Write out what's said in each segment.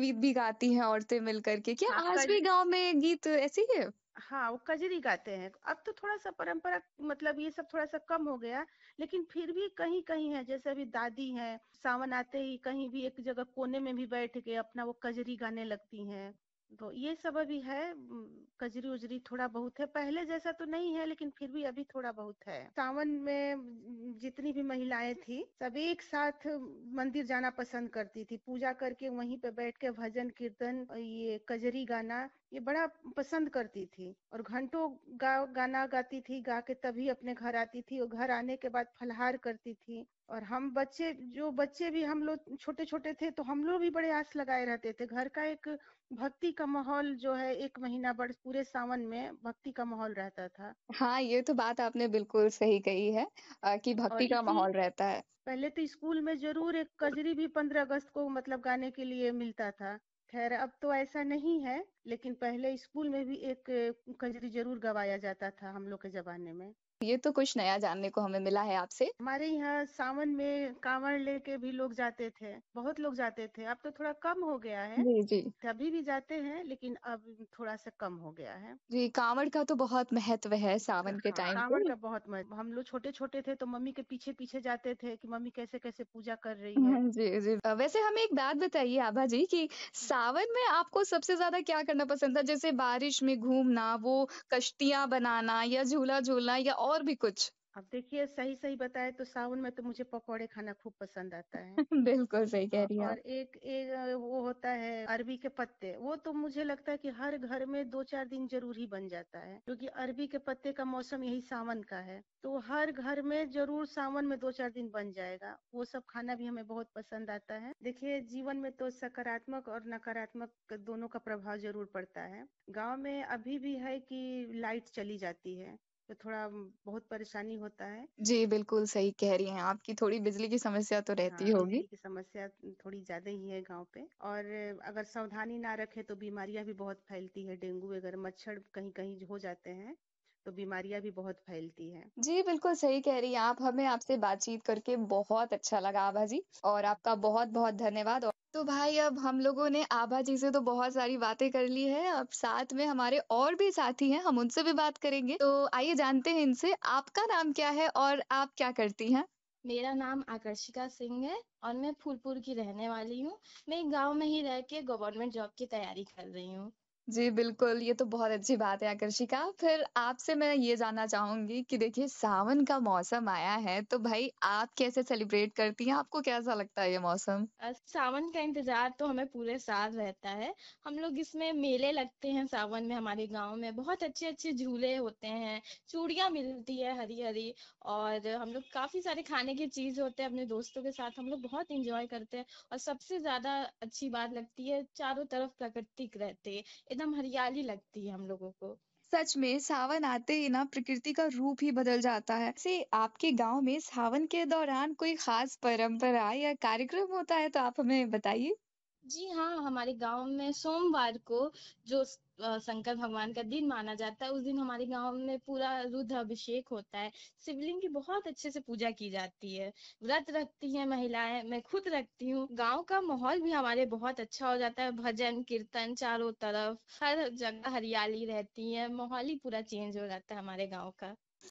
लोकगीत भी गाती हैं औरतें मिल कर के। क्या हाँ, आज भी गाँव में गीत ऐसे ही है? हाँ, वो कजरी गाते हैं। अब तो थोड़ा-सा परंपरा मतलब ये सब थोड़ा-सा कम हो गया, लेकिन फिर भी कहीं-कहीं है। जैसे अभी दादी हैं, सावन आते ही कहीं भी एक जगह कोने में भी बैठ के अपना वो कजरी गाने लगती हैं। तो ये सब अभी है, कजरी-उजरी थोड़ा बहुत है। पहले जैसा तो नहीं है, लेकिन फिर भी अभी थोड़ा बहुत है। सावन में जितनी भी महिलाएं थी, सब एक साथ मंदिर जाना पसंद करती थी। पूजा करके वहीं पे बैठ के भजन कीर्तन, ये कजरी गाना, ये बड़ा पसंद करती थी। और घंटों गाना गाती थी, गा के तभी अपने घर आती थी। और घर आने के बाद फलाहार करती थी। और हम बच्चे, जो बच्चे भी हम लोग छोटे छोटे थे, तो हम लोग भी बड़े आस लगाए रहते थे। घर का एक भक्ति का माहौल जो है, एक महीना भर पूरे सावन में भक्ति का माहौल रहता था। हाँ, ये तो बात आपने बिल्कुल सही कही है कि और भक्ति का इसी माहौल रहता है। पहले तो स्कूल में जरूर एक कजरी भी 15 अगस्त को मतलब गाने के लिए मिलता था। खैर अब तो ऐसा नहीं है, लेकिन पहले स्कूल में भी एक कजरी जरूर गवाया जाता था हम लोग के जमाने में। ये तो कुछ नया जानने को हमें मिला है आपसे। हमारे यहाँ सावन में कांवड़ लेके भी लोग जाते थे, बहुत लोग जाते थे। अब तो थोड़ा कम हो गया है। जी, जी। अभी भी जाते हैं, लेकिन अब थोड़ा सा कम हो गया है। जी, काँवड़ का तो बहुत महत्व है सावन के हाँ, टाइम कांवड़ पे। का बहुत महत्व। हम लोग छोटे छोटे थे तो मम्मी के पीछे पीछे जाते थे कि मम्मी कैसे कैसे पूजा कर रही है। जी, जी। वैसे हमें एक बात बताइए आभा जी कि सावन में आपको सबसे ज़्यादा क्या करना पसंद था? जैसे बारिश में घूमना, वो कश्तियाँ बनाना या झूला झूलना या और भी कुछ? अब देखिए, सही सही बताए तो सावन में तो मुझे पकौड़े खाना खूब पसंद आता है। बिल्कुल सही कह हाँ, रही हैं और आप। एक एक वो होता है अरबी के पत्ते। वो तो मुझे लगता है कि हर घर में 2-4 दिन जरूर ही बन जाता है, क्योंकि अरबी के पत्ते का मौसम यही सावन का है। तो हर घर में जरूर सावन में 2-4 दिन बन जाएगा। वो सब खाना भी हमें बहुत पसंद आता है। देखिए, जीवन में तो सकारात्मक और नकारात्मक दोनों का प्रभाव जरूर पड़ता है। गांव में अभी भी है कि लाइट चली जाती है, तो थोड़ा बहुत परेशानी होता है। जी, बिल्कुल सही कह रही हैं आप कि थोड़ी बिजली की समस्या तो रहती हाँ, होगी। बिजली की समस्या थोड़ी ज्यादा ही है गांव पे। और अगर सावधानी ना रखे तो बीमारियां भी बहुत फैलती है। डेंगू वगैरह मच्छर कहीं कहीं हो जाते हैं, तो बीमारियां भी बहुत फैलती है। जी, बिल्कुल सही कह रही हैं आप। हमें आपसे बातचीत करके बहुत अच्छा लगा आभा जी और आपका बहुत-बहुत धन्यवाद। और तो भाई अब हम लोगों ने आभा जी से तो बहुत सारी बातें कर ली हैं, अब साथ में हमारे और भी साथी हैं, हम उनसे भी बात करेंगे। तो आइए जानते हैं इनसे, आपका नाम क्या है और आप क्या करती हैं? मेरा नाम आकर्षिका सिंह है और मैं फूलपुर की रहने वाली हूँ। मैं गांव में ही रह के गवर्नमेंट जॉब की तैयारी कर रही हूँ। जी, बिल्कुल, ये तो बहुत अच्छी बात है आकर्षिका। फिर आपसे मैं ये जानना चाहूँगी कि देखिए सावन का मौसम आया है, तो भई आप कैसे सेलिब्रेट करती हैं? आपको कैसा लगता है ये मौसम? सावन का इंतजार तो हमें पूरे साल रहता है। हम लोग इसमें मेले लगते हैं सावन में हमारे गांव में, बहुत अच्छे अच्छे झूले होते हैं, चूड़ियां मिलती है हरी हरी। और हम लोग काफी सारे खाने की चीज होते हैं, अपने दोस्तों के साथ हम लोग बहुत इंजॉय करते हैं। और सबसे ज्यादा अच्छी बात लगती है, चारों तरफ प्राकृतिक रहते हैं, एकदम हरियाली लगती है हम लोगों को। सच में सावन आते ही ना प्रकृति का रूप ही बदल जाता है। से आपके गांव में सावन के दौरान कोई खास परंपरा या कार्यक्रम होता है तो आप हमें बताइए। जी हाँ, हमारे गांव में सोमवार को जो शंकर भगवान का दिन माना जाता है, उस दिन हमारे गांव में पूरा रुद्र अभिषेक होता है। शिवलिंग की बहुत अच्छे से पूजा की जाती है। व्रत रखती हैं महिलाएं, मैं खुद रखती हूँ। गांव का माहौल भी हमारे बहुत अच्छा हो जाता है, भजन कीर्तन चारों तरफ, हर जगह हरियाली रहती है, माहौल ही पूरा चेंज हो जाता है हमारे गाँव का।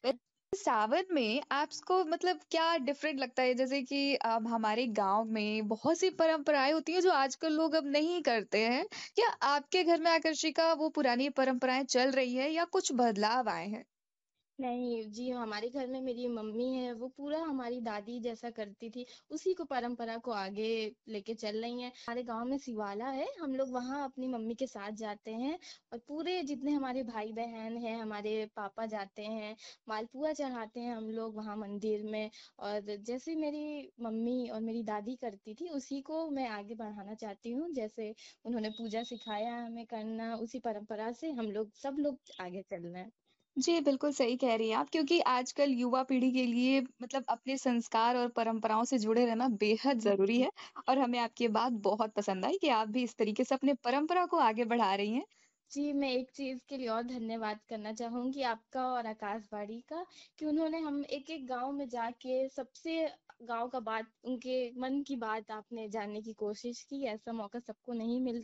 सावन में आपको मतलब क्या डिफरेंट लगता है जैसे कि अब हमारे गांव में बहुत सी परंपराएं होती हैं जो आजकल लोग अब नहीं करते हैं। क्या आपके घर में आकर्षिका वो पुरानी परंपराएं चल रही है या कुछ बदलाव आए हैं? नहीं जी, हमारे घर में मेरी मम्मी है, वो पूरा हमारी दादी जैसा करती थी, उसी को परंपरा को आगे लेके चल रही हैं। हमारे गांव में शिवाला है, हम लोग वहाँ अपनी मम्मी के साथ जाते हैं। और पूरे जितने हमारे भाई बहन हैं, हमारे पापा जाते हैं, मालपुआ चढ़ाते हैं हम लोग वहाँ मंदिर में। और जैसे मेरी मम्मी और मेरी दादी करती थी, उसी को मैं आगे बढ़ाना चाहती हूँ। जैसे उन्होंने पूजा सिखाया हमें करना, उसी परंपरा से हम लोग सब लोग आगे चल रहे हैं। जी, बिल्कुल सही कह रही हैं आप क्योंकि आजकल युवा पीढ़ी के लिए मतलब अपने संस्कार और परंपराओं से जुड़े रहना बेहद ज़रूरी है और हमें आपकी ये बात बहुत पसंद आई कि आप भी इस तरीके से अपने परंपरा को आगे बढ़ा रही हैं। जी, मैं एक चीज़ के लिए और धन्यवाद करना चाहूँगी आपका और आकाशवाणी का, कि उन्होंने हम एक-एक गाँव में जाके सबसे गाँव का बात, उनके मन की बात आपने जानने की कोशिश की। ऐसा मौका सबको नहीं मिलता।